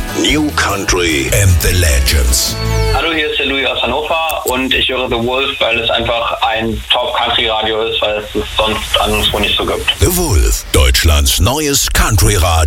New Country and the Legends. Hallo, hier ist der Louis aus Hannover und ich höre The Wolf, weil es einfach ein Top-Country-Radio ist, weil es sonst anderswo nicht so gibt. The Wolf, Deutschlands neues Country-Radio.